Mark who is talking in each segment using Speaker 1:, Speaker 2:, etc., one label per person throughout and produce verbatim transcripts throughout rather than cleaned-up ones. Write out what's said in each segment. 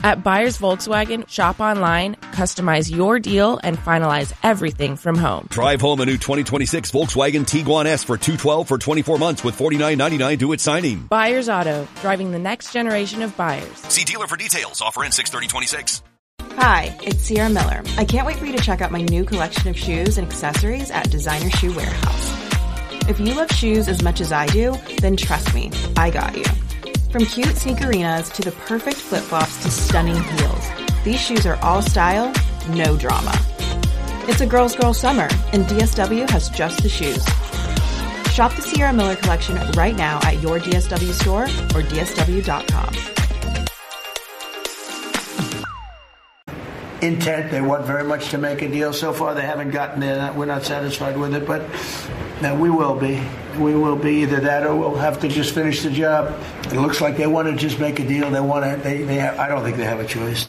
Speaker 1: At Buyers Volkswagen, shop online, customize your deal, and finalize everything from home.
Speaker 2: Drive home a new twenty twenty-six Volkswagen Tiguan S for two hundred twelve dollars for twenty-four months with forty-nine ninety-nine due at signing.
Speaker 1: Buyers Auto, driving the next generation of buyers.
Speaker 2: See dealer for details. Offer in six thirty twenty-six.
Speaker 3: Hi, it's Sierra Miller. I can't wait for you to check out my new collection of shoes and accessories at Designer Shoe Warehouse. If you love shoes as much as I do, then trust me, I got you. From cute sneakerinas to the perfect flip-flops to stunning heels, these shoes are all style, no drama. It's a girl's girl summer, and D S W has just the shoes. Shop the Sierra Miller collection right now at your D S W store or D S W dot com.
Speaker 4: Intent, they want very much to make a deal. So far, they haven't gotten there. We're not satisfied with it, but no, we will be. We will be either that or we'll have to just finish the job. It looks like they want to just make a deal. They want to. They. They. Have, I don't think they have a choice.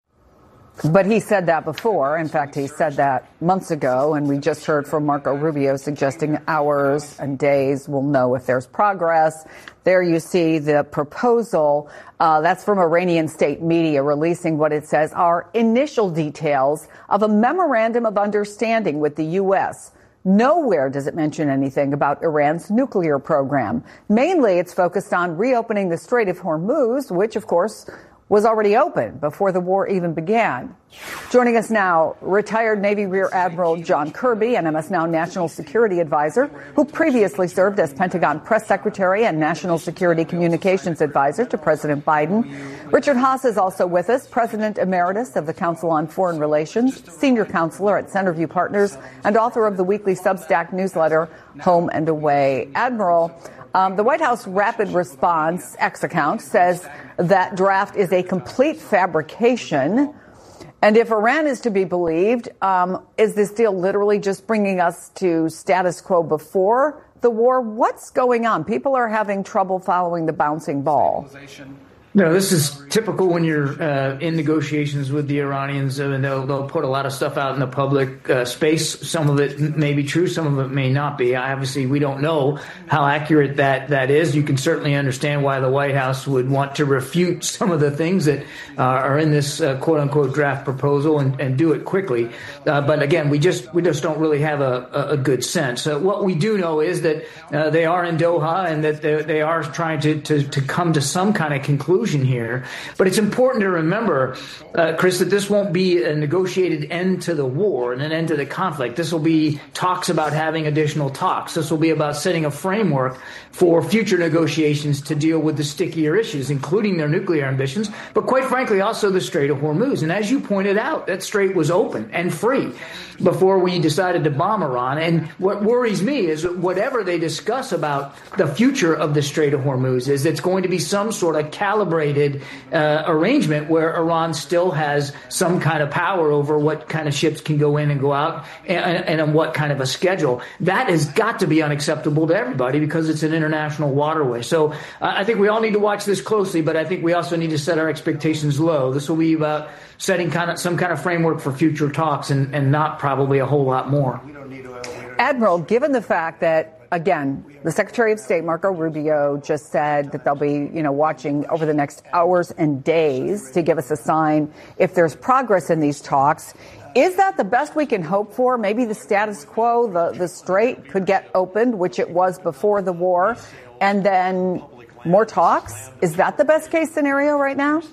Speaker 5: But he said that before. In fact, he said that months ago, and we just heard from Marco Rubio suggesting hours and days will know if there's progress. There you see the proposal. Uh, that's from Iranian state media releasing what it says are initial details of a memorandum of understanding with the U S. Nowhere does it mention anything about Iran's nuclear program. Mainly, it's focused on reopening the Strait of Hormuz, which, of course, was already open before the war even began. Joining us now, retired Navy Rear Admiral John Kirby, N M S Now National Security Advisor, who previously served as Pentagon Press Secretary and National Security Communications Advisor to President Biden. Richard Haass is also with us, President Emeritus of the Council on Foreign Relations, Senior Counselor at Centerview Partners, and author of the weekly Substack newsletter, Home and Away. Admiral, Um, the White House Rapid Response X account says that draft is a complete fabrication. And if Iran is to be believed, um, is this deal literally just bringing us to status quo before the war? What's going on? People are having trouble following the bouncing ball.
Speaker 6: No, this is typical when you're uh, in negotiations with the Iranians, uh, and they'll, they'll put a lot of stuff out in the public uh, space. Some of it may be true, some of it may not be. Obviously, we don't know how accurate that, that is. You can certainly understand why the White House would want to refute some of the things that uh, are in this uh, quote-unquote draft proposal and, and do it quickly. Uh, but again, we just we just don't really have a, a good sense. Uh, what we do know is that uh, they are in Doha and that they, they are trying to, to, to come to some kind of conclusion here. But it's important to remember, uh, Chris, that this won't be a negotiated end to the war and an end to the conflict. This will be talks about having additional talks. This will be about setting a framework for future negotiations to deal with the stickier issues, including their nuclear ambitions, but quite frankly, also the Strait of Hormuz. And as you pointed out, that strait was open and free before we decided to bomb Iran. And what worries me is that whatever they discuss about the future of the Strait of Hormuz is it's going to be some sort of calibrated uh, arrangement where Iran still has some kind of power over what kind of ships can go in and go out and, and on what kind of a schedule. That has got to be unacceptable to everybody because it's an international waterway. So uh, I think we all need to watch this closely, but I think we also need to set our expectations low. This will be about setting kind of some kind of framework for future talks and, and not probably a whole lot more.
Speaker 5: Admiral, given the fact that, again, the Secretary of State, Marco Rubio, just said that they'll be, you know, watching over the next hours and days to give us a sign if there's progress in these talks. Is that the best we can hope for? Maybe the status quo, the, the strait could get opened, which it was before the war, and then more talks? Is that the best case scenario right now?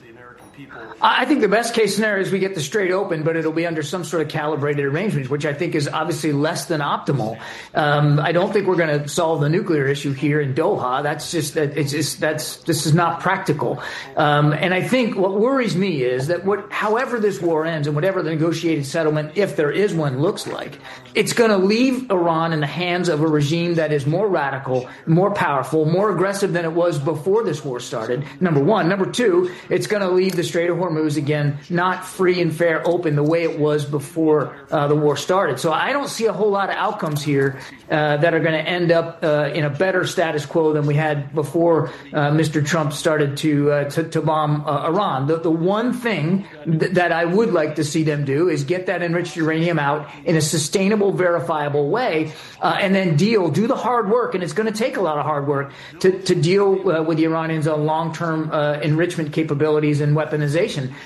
Speaker 6: I think the best case scenario is we get the strait open, but it'll be under some sort of calibrated arrangement, which I think is obviously less than optimal. Um, I don't think we're going to solve the nuclear issue here in Doha. That's just that it's just that's this is not practical. Um, and I think what worries me is that what, however this war ends and whatever the negotiated settlement, if there is one, looks like, it's going to leave Iran in the hands of a regime that is more radical, more powerful, more aggressive than it was before this war started. Number one. Number two, it's going to leave the Strait of Hormuz, again, not free and fair, open the way it was before uh, the war started. So I don't see a whole lot of outcomes here uh, that are going to end up uh, in a better status quo than we had before uh, Mister Trump started to uh, to, to bomb uh, Iran. The, the one thing th- that I would like to see them do is get that enriched uranium out in a sustainable, verifiable way, uh, and then deal, do the hard work, and it's going to take a lot of hard work to, to deal uh, with the Iranians on long-term uh, enrichment capabilities and weaponization.